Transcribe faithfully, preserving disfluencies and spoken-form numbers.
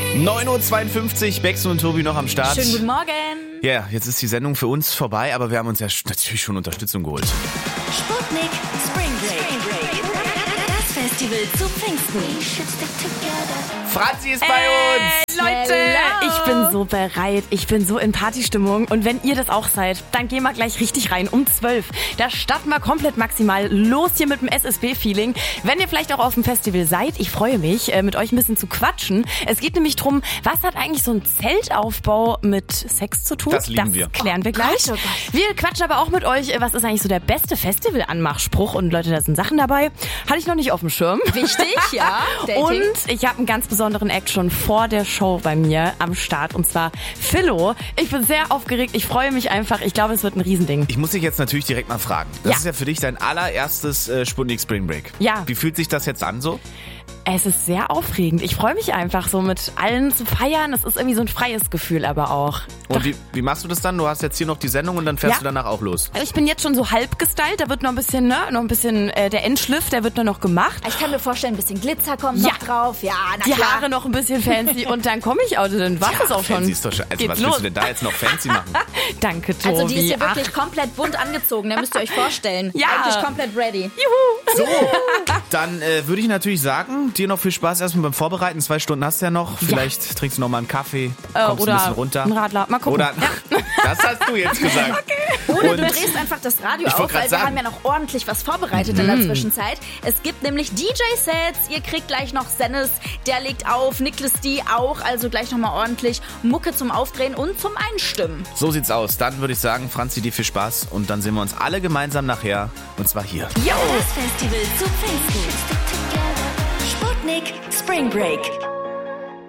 neun Uhr zweiundfünfzig, Bex und Tobi noch am Start. Schönen guten Morgen. Ja, yeah, jetzt ist die Sendung für uns vorbei, aber wir haben uns ja natürlich schon Unterstützung geholt. Sputnik Spring Break. Das Festival zu Pfingsten. Franzi ist bei uns! Leute, Ich bin so bereit, ich bin so in Partystimmung und wenn ihr das auch seid, dann gehen wir gleich richtig rein um zwölf. Da starten wir komplett maximal los hier mit dem S S B-Feeling. Wenn ihr vielleicht auch auf dem Festival seid, ich freue mich, mit euch ein bisschen zu quatschen. Es geht nämlich drum, was hat eigentlich so ein Zeltaufbau mit Sex zu tun? Das lieben das wir. klären wir gleich. Gott, oh Gott. Wir quatschen aber auch mit euch, was ist eigentlich so der beste Festival-Anmachspruch? Und Leute, da sind Sachen dabei, hatte ich noch nicht auf dem Schirm. Wichtig, ja. Dating. Und ich habe einen ganz besonderen Act schon vor der Show bei mir am Start und zwar Philo. Ich bin sehr aufgeregt, ich freue mich einfach. Ich glaube, es wird ein Riesending. Ich muss dich jetzt natürlich direkt mal fragen. Das Ja. ist ja für dich dein allererstes äh, Sputnik Spring Break. Ja. Wie fühlt sich das jetzt an so? Es ist sehr aufregend. Ich freue mich einfach so mit allen zu feiern. Es ist irgendwie so ein freies Gefühl aber auch. Und wie, wie machst du das dann? Du hast jetzt hier noch die Sendung und dann fährst Ja. du danach auch los. Ich bin jetzt schon so halb gestylt. Da wird noch ein bisschen, ne, noch ein bisschen äh, der Endschliff, der wird nur noch gemacht. Ich kann mir vorstellen, ein bisschen Glitzer kommt Ja. noch drauf. Ja, na Die klar. Haare noch ein bisschen fancy und dann komme ich auch. Dann war es auch schon. Fancy ist doch schon. Also Geht's was los. willst du denn da jetzt noch fancy machen? Danke, Tobi. Also die ist hier wirklich Ach, komplett bunt angezogen, da müsst ihr euch vorstellen. Ja. Eigentlich komplett ready. juhu. So, dann äh, würde ich natürlich sagen, dir noch viel Spaß erstmal beim Vorbereiten. Zwei Stunden hast du ja noch. Vielleicht trinkst du noch mal einen Kaffee, Äh, kommst oder ein bisschen runter. ein Radler. Mal gucken. Oder, das hast du jetzt gesagt. Oder Und du drehst einfach das Radio ich wollt auf, grad weil wir sagen. haben ja noch ordentlich was vorbereitet in der Zwischenzeit. Es gibt nämlich D J-Sets, ihr kriegt gleich noch Sennis, der legt auf, Nicholas D auch, also gleich nochmal ordentlich Mucke zum Aufdrehen und zum Einstimmen. So sieht's aus. Dann würde ich sagen, Franzi, dir viel Spaß und dann sehen wir uns alle gemeinsam nachher und zwar hier. Das Festival zu Pfingsten. Sputnik Spring Break.